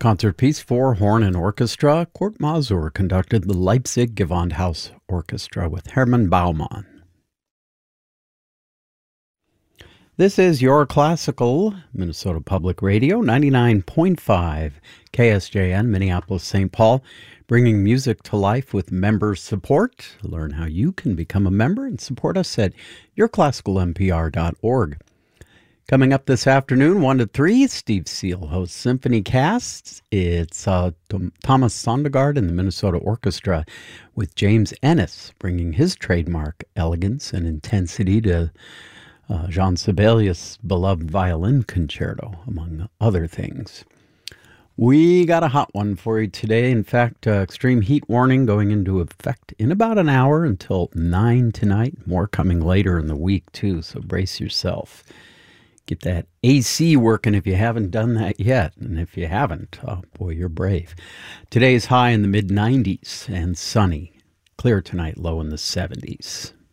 Concert piece for horn and orchestra. Kurt Masur conducted the Leipzig Gewandhaus Orchestra with Hermann Baumann. This is your classical Minnesota Public Radio, 99.5 KSJN, Minneapolis, St. Paul, bringing music to life with member support. Learn how you can become a member and support us at yourclassicalmpr.org. Coming up this afternoon, 1 to 3, Steve Seal hosts Symphony Casts. It's Thomas Sondergaard and the Minnesota Orchestra with James Ennis, bringing his trademark elegance and intensity to Jean Sibelius' beloved violin concerto, among other things. We got a hot one for you today. In fact, extreme heat warning going into effect in about an hour until 9 tonight. More coming later in the week, too, so brace yourself. Get that AC working if you haven't done that yet. And if you haven't, oh boy, you're brave. Today's high in the mid-90s and sunny. Clear tonight, low in the 70s.